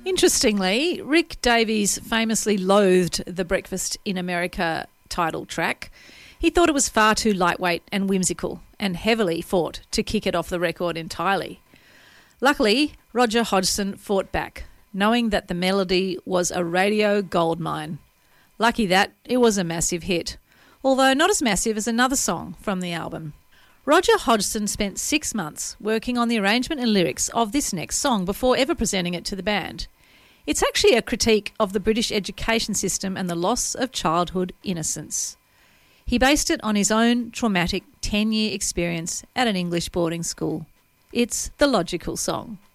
Interestingly, Rick Davies famously loathed the Breakfast in America title track. He thought it was far too lightweight and whimsical, and heavily fought to kick it off the record entirely. Luckily, Roger Hodgson fought back, knowing that the melody was a radio goldmine. Lucky that it was a massive hit, although not as massive as another song from the album. Roger Hodgson spent 6 months working on the arrangement and lyrics of this next song before ever presenting it to the band. It's actually a critique of the British education system and the loss of childhood innocence. He based it on his own traumatic 10-year experience at an English boarding school. It's the logical song.